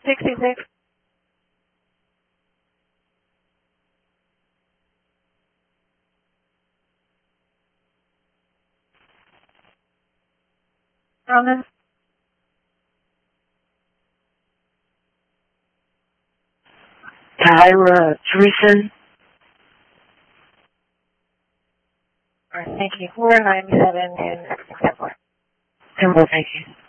66. Promise. Tyra Teresa. All right, thank you. 497 and 4. Temple, thank you.